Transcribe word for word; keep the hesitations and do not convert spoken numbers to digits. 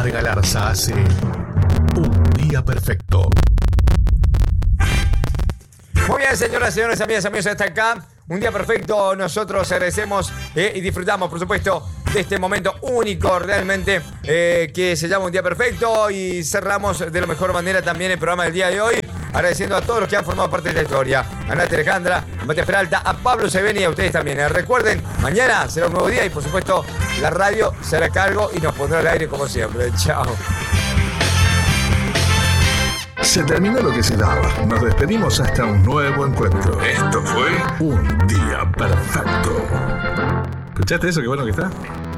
Omar Galarza hace Un Día Perfecto. Muy bien, señoras, señores, amigas, amigos, hasta acá. Un día perfecto. Nosotros agradecemos eh, y disfrutamos, por supuesto, de este momento único realmente eh, que se llama Un Día Perfecto. Y cerramos de la mejor manera también el programa del día de hoy, agradeciendo a todos los que han formado parte de la historia. A Nati Alejandra, a Matías Peralta, a Pablo Seveni y a ustedes también. Eh, recuerden, mañana será un nuevo día y, por supuesto, la radio será a cargo y nos pondrá al aire como siempre. Chao. Se terminó lo que se daba. Nos despedimos hasta un nuevo encuentro. Esto fue Un Día Perfecto. ¿Escuchaste eso? Qué bueno que está.